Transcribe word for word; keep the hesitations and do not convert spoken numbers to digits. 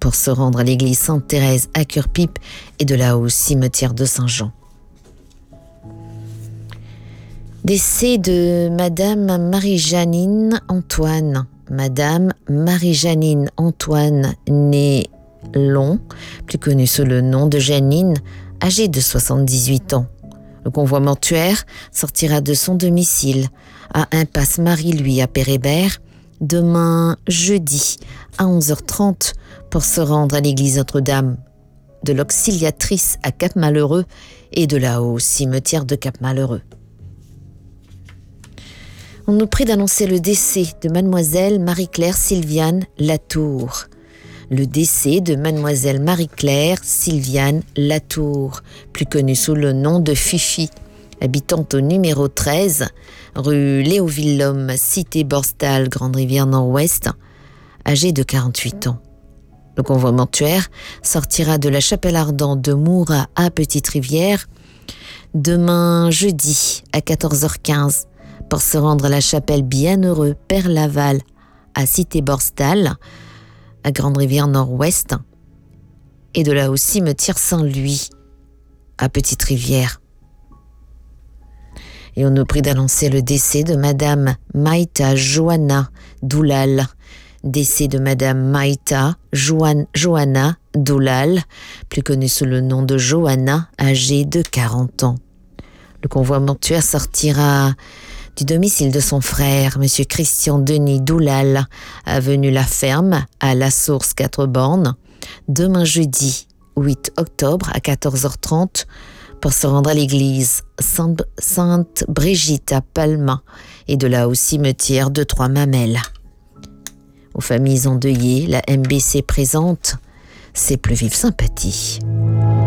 pour se rendre à l'église Sainte-Thérèse à Cure-Pipe et de là au cimetière de Saint-Jean. Décès de Madame Marie-Janine Antoine. Madame Marie-Janine Antoine, née Long, plus connue sous le nom de Janine, âgée de soixante-dix-huit ans. Le convoi mortuaire sortira de son domicile à Impasse Marie-Louis à Pérébert demain jeudi à onze heures trente pour se rendre à l'église Notre-Dame de l'Auxiliatrice à Cap-Malheureux et de là au cimetière de Cap-Malheureux. On nous prie d'annoncer le décès de Mademoiselle Marie-Claire Sylviane Latour. Le décès de Mademoiselle Marie-Claire Sylviane Latour, plus connue sous le nom de Fifi, habitante au numéro treize, rue Léoville-Lhomme, cité Borstal, Grande-Rivière Nord-Ouest, âgée de quarante-huit ans. Le convoi mortuaire sortira de la chapelle ardente de Moura à Petite-Rivière demain jeudi à quatorze heures quinze pour se rendre à la chapelle Bienheureux Père Laval à cité Borstal, à Grande-Rivière Nord-Ouest, et de là au cimetière Saint-Louis à Petite-Rivière. Et on nous prie d'annoncer le décès de Madame Maïta Johanna Doulal. Décès de Madame Maïta Johan, Johanna Doulal, plus connue sous le nom de Johanna, âgée de quarante ans. Le convoi mortuaire sortira du domicile de son frère, Monsieur Christian Denis Doulal, avenue La Ferme, à La Source quatre bornes, demain jeudi huit octobre à quatorze heures trente pour se rendre à l'église Sainte, Sainte Brigitte à Palma et de là au cimetière de Trois-Mamelles. Aux familles endeuillées, la M B C présente ses plus vives sympathies.